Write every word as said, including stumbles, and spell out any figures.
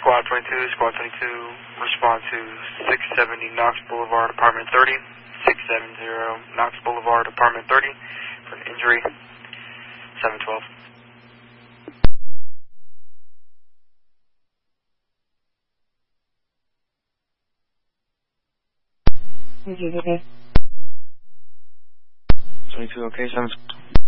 Squad twenty-two, Squad twenty-two, respond to six seventy Knox Boulevard, Apartment thirty, six seventy Knox Boulevard, Apartment thirty, for an injury, seven twelve. twenty-two, okay, seven.